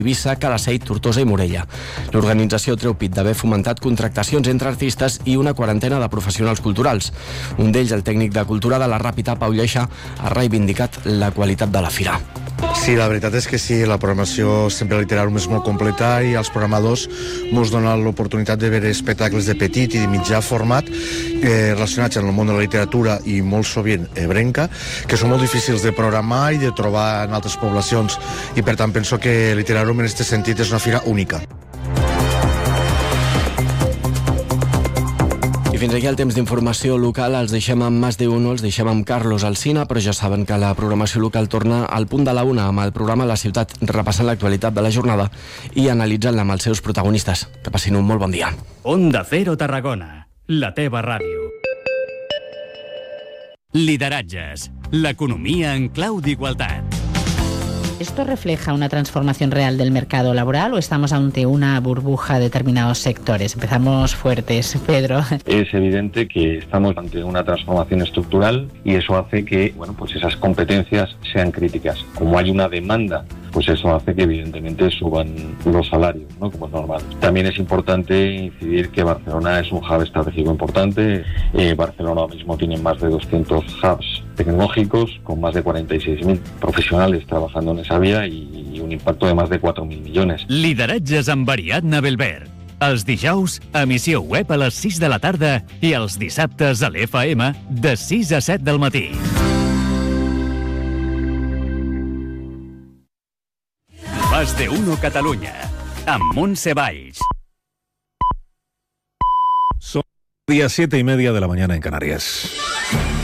Eivissa, Calaceit, Tortosa i Morella. L'organització treu pit d'haver fomentat contractacions entre artistes i una quarantena de professionals culturals. Un d'ells, el tècnic de cultura de la Ràpita, Pau Lleixa, ha reivindicat la qualitat de la fira. Sí, la veritat és que sí, la programació sempre literària és molt completa i els programadors ens donen l'oportunitat de veure espectacles de petit i de mitjà format relacionats amb el món de la literatura i molt sovint ebrenca, que són molt difícils de programar i de trobar en altres poblacions, i per tant penso que Literàrum en aquest sentit és una fira única. Fins aquí el temps d'informació local. Els deixem amb Más de Uno, els deixem amb Carlos Alsina, però ja saben que la programació local torna al punt de la 1 amb el programa La Ciutat, repassant l'actualitat de la jornada i analitzant-la amb els seus protagonistes. Que passin un molt bon dia. Onda Cero Tarragona, la teva ràdio. Lideratges, l'economia en clau d'igualtat. ¿Esto refleja una transformación real del mercado laboral o estamos ante una burbuja de determinados sectores? Empezamos fuertes, Pedro. Es evidente que estamos ante una transformación estructural y eso hace que, pues esas competencias sean críticas. Como hay una demanda, pues eso hace que evidentemente suban los salarios, ¿no? Como es normal. También es importante incidir que Barcelona es un hub estratégico importante. Barcelona ahora mismo tiene más de 200 hubs tecnológicos con más de 46.000 profesionales trabajando en esa vía y un impacto de más de 4.000 millones. Lideratges amb Ariadna Belver. Els dijous, emissió web a les 6 de la tarda i els dissabtes a l'FM de 6 a 7 del matí. Más de Uno Catalunya, amb Montse Valls. Son 7:30 de la mañana en Canarias.